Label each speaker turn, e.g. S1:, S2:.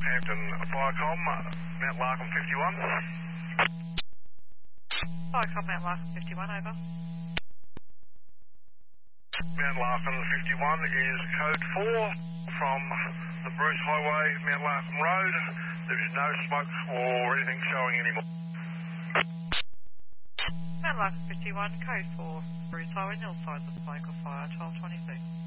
S1: Hampton Firecom, Mount Larkham 51.
S2: Firecom, Mount Larkham 51, over.
S1: Mount Larkham 51 is code 4 from the Bruce Highway, Mount Larkham Road. There is no smoke or anything showing anymore.
S2: Mount Larkham 51, code 4, Bruce Highway, nil signs of smoke or fire, 1226.